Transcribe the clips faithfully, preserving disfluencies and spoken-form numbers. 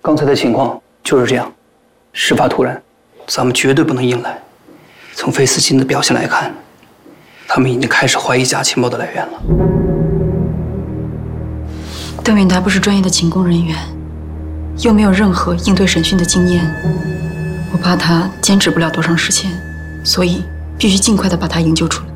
刚才的情况就是这样，事发突然，咱们绝对不能硬来。从费斯金的表现来看，他们已经开始怀疑假情报的来源了。 邓允达不是专业的情报人员，又没有任何应对审讯的经验，我怕他坚持不了多长时间，所以必须尽快的把他营救出来。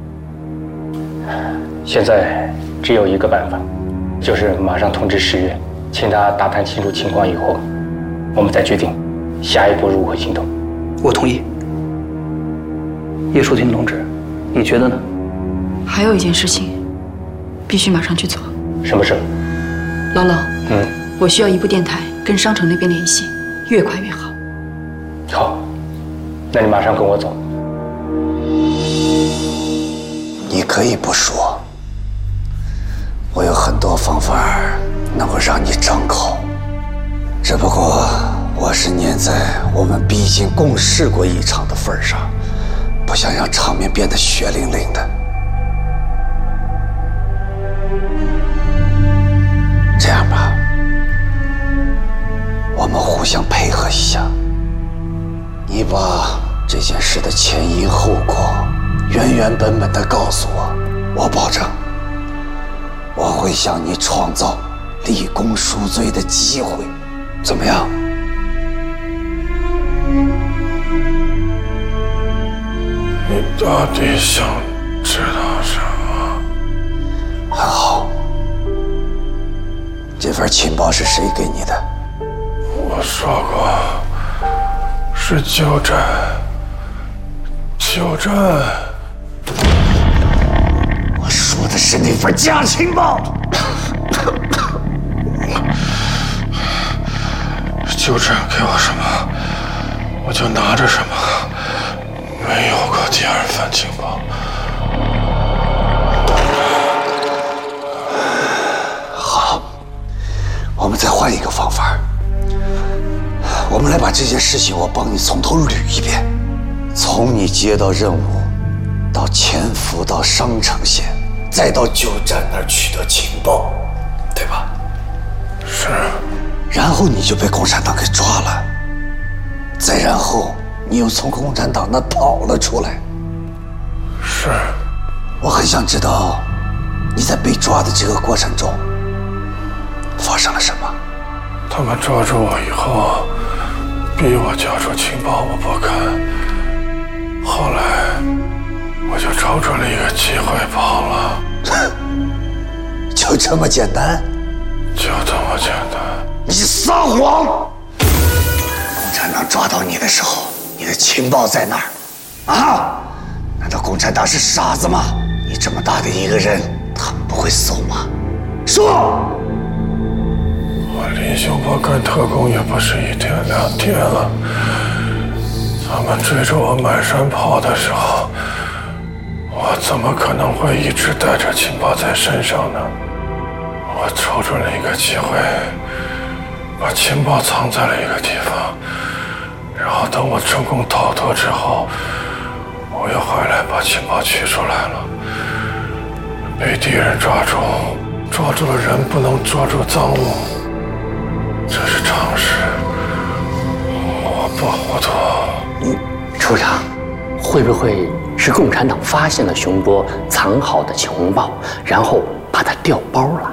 现在只有一个办法，就是马上通知石月，请他打探清楚情况以后，我们再决定下一步如何行动。 我同意。叶树婷同志，你觉得呢？ 还有一件事情，必须马上去做。 什么事？ 老老， 嗯， 我需要一部电台跟商城那边联系，越快越好。 好，那你马上跟我走。 你可以不说，我有很多方法能够让你张口，只不过我是念在我们毕竟共事过一场的份上，不想让场面变得血淋淋的。这样吧，我们互相配合一下，你把这件事的前因后果原原本本的告诉我，我保证我会向你创造立功赎罪的机会，怎么样？ 你到底想知道什么？ 很好，这份情报是谁给你的？ 我说过，是鸠占。鸠占。 我说的是那份假情报。 鸠占给我什么，我就拿着什么，没有过第二份情报。 好，我们再换一个方法，我们来把这件事情我帮你从头捋一遍，从你接到任务到潜伏到商城县，再到鸠占那儿取得情报，对吧？ 是。 然后你就被共产党给抓了，再然后你又从共产党那跑了出来。 是。 我很想知道你在被抓的这个过程中发生了什么。 他们抓住我以后，逼我交出情报，我不肯。后来我就瞅准了一个机会跑了。 就这么简单？ 就这么简单。 你撒谎！共产党抓到你的时候，你的情报在哪儿？啊？难道共产党是傻子吗？你这么大的一个人，他们不会搜吗？说！ 我离休伯跟特工也不是一天两天了，他们追着我满山跑的时候，我怎么可能会一直带着情报在身上呢？我瞅准了一个机会，把情报藏在了一个地方，然后等我成功逃脱之后，我又回来把情报取出来了。被敌人抓住，抓住了人不能抓住赃物，这是常识。我不糊涂。 嗯，处长，会不会是共产党发现了熊波藏好的情报，然后把他调包了？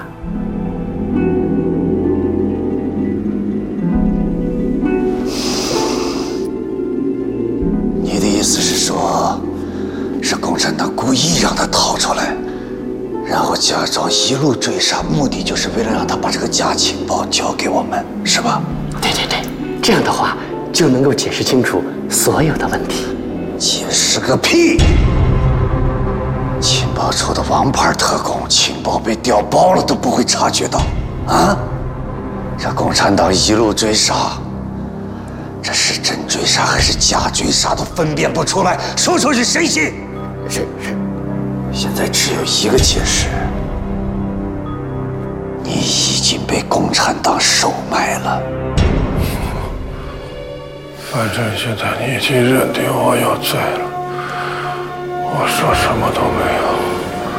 你的意思是说，是共产党故意让他逃出来，然后假装一路追杀，目的就是为了让他把这个假情报交给我们，是吧？ 对对对，这样的话就能够解释清楚所有的问题。 解释个屁！情报处的王牌特工，情报被调包了都不会察觉到啊！让共产党一路追杀，这是真追杀还是假追杀都分辨不出来，说出去谁信？ 是是， 现在只有一个解释：你已经被共产党收买了。 反正现在你已经认定我有罪了，我说什么都没有。